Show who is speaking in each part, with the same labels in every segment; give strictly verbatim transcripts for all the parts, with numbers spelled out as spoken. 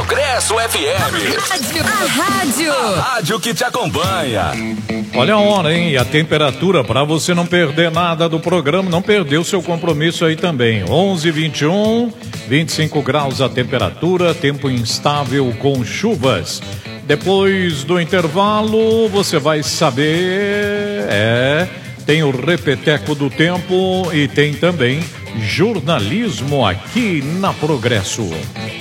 Speaker 1: Progresso F M.
Speaker 2: A rádio.
Speaker 1: A rádio que te acompanha.
Speaker 3: Olha a hora, hein? E a temperatura, para você não perder nada do programa, não perder o seu compromisso aí também. onze, vinte e um, vinte e cinco graus a temperatura, tempo instável com chuvas. Depois do intervalo, você vai saber, é, tem o repeteco do tempo e tem também jornalismo aqui na Progresso.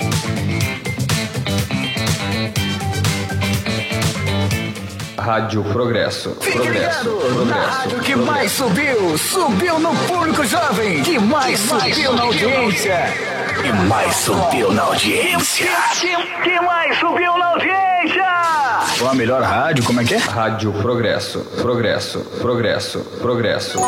Speaker 4: Rádio Progresso. Progresso. Progresso.
Speaker 5: Na rádio que mais subiu, subiu no público jovem, que mais subiu na audiência.
Speaker 1: E mais subiu na audiência.
Speaker 5: Que mais subiu na audiência?
Speaker 4: Qual a melhor rádio? Como é que é? Rádio Progresso. Progresso. Progresso. Progresso.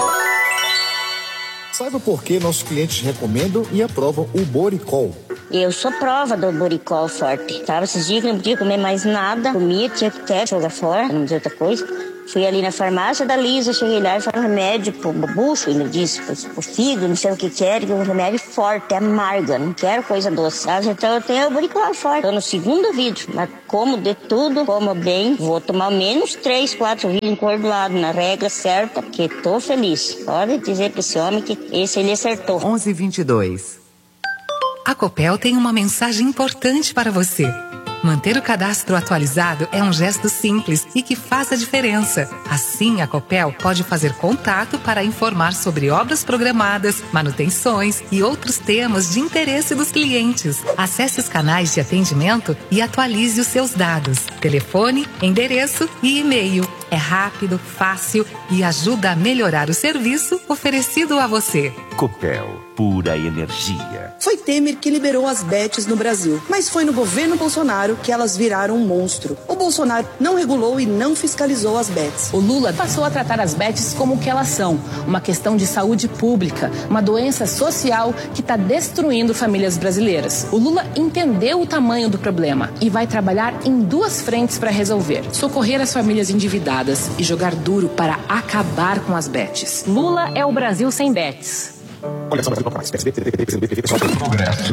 Speaker 6: Saiba por que nossos clientes recomendam e aprovam o Boricol.
Speaker 7: Eu sou prova do Boricol forte. Tava esses dias que não podia comer mais nada. Comia, tinha que até jogar fora, não dizer outra coisa. Fui ali na farmácia da Lisa, cheguei lá e falei um remédio pro bucho, ele disse, pro, pro fígado, não sei o que quer, que é um remédio forte, amarga, não quero coisa doce. Ah, então eu tenho o Boricol forte. Tô no segundo vídeo, mas como de tudo, como bem, vou tomar ao menos três, quatro vídeos encordoado, na regra certa, que tô feliz. Pode dizer pra esse homem que esse ele acertou.
Speaker 8: onze e vinte e dois. A Copel tem uma mensagem importante para você. Manter o cadastro atualizado é um gesto simples e que faz a diferença. Assim, a Copel pode fazer contato para informar sobre obras programadas, manutenções e outros temas de interesse dos clientes. Acesse os canais de atendimento e atualize os seus dados. Telefone, endereço e e-mail. É rápido, fácil e ajuda a melhorar o serviço oferecido a você.
Speaker 9: Copel, pura energia.
Speaker 10: Foi Temer que liberou as bets no Brasil, mas foi no governo Bolsonaro que elas viraram um monstro. O Bolsonaro não regulou e não fiscalizou as bets.
Speaker 11: O Lula passou a tratar as bets como o que elas são, uma questão de saúde pública, uma doença social que está destruindo famílias brasileiras. O Lula entendeu o tamanho do problema e vai trabalhar em duas frentes para resolver: socorrer as famílias endividadas e jogar duro para acabar com as bets. Lula é o Brasil sem bets.
Speaker 4: Progresso.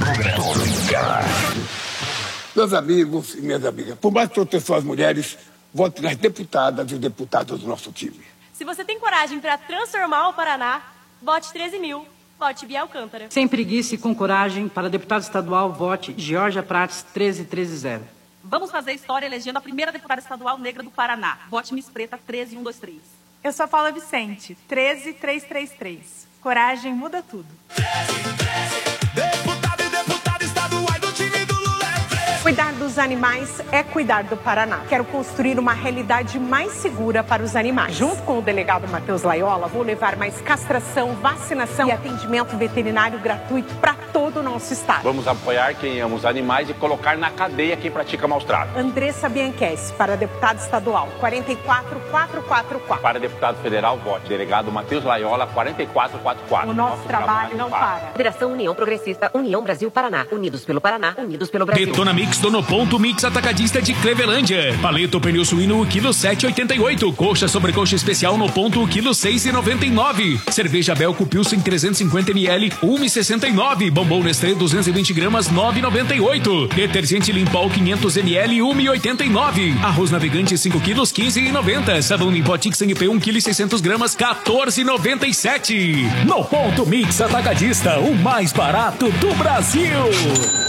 Speaker 12: Meus amigos e minhas amigas, por mais proteção às mulheres, vote nas deputadas e deputados do nosso time.
Speaker 13: Se você tem coragem para transformar o Paraná, vote treze mil. Vote Bia Alcântara.
Speaker 14: Sem preguiça e com coragem, para deputado estadual, vote Georgia Prates treze treze zero.
Speaker 13: Vamos fazer história elegendo a primeira deputada estadual negra do Paraná. Vote Miss Preta treze um dois três.
Speaker 15: Eu sou a Paula Vicente, treze três três três. Coragem muda tudo. treze, treze. Deputado e deputada estaduais do time do Lula é treze. Cuidar dos animais é cuidar do Paraná. Quero construir uma realidade mais segura para os animais. Junto com o delegado Matheus Laiola, vou levar mais castração, vacinação e atendimento veterinário gratuito para todo o nosso estado.
Speaker 16: Vamos apoiar quem ama os animais e colocar na cadeia quem pratica maus tratos.
Speaker 15: Andressa Bianchessi, para deputado estadual, quatro quatro quatro quatro quatro.
Speaker 16: Para deputado federal, vote delegado Matheus Laiola, quatro quatro quatro quatro.
Speaker 15: O nosso, nosso trabalho, trabalho não para. para.
Speaker 17: Federação União Progressista, União Brasil Paraná. Unidos pelo Paraná, unidos pelo Brasil.
Speaker 18: Detona Mix do No Ponto Mix Atacadista de Clevelândia. Paleto pneu suíno, o quilo sete e oitenta e oito. Coxa sobre coxa especial no ponto, o quilo seis e noventa e nove. Cerveja Belco Pilsen trezentos e cinquenta mililitros, um e sessenta e nove. Bombom Nestlé duzentos e vinte gramas, nove e noventa e oito. Detergente Limpol quinhentos mililitros, um e oitenta e nove. Arroz Navegante cinco quilos, quinze e noventa. Sabão Limpo Tix N P um quilo e seiscentos gramas, quatorze e noventa e sete.
Speaker 1: No Ponto Mix Atacadista, o mais barato do Brasil.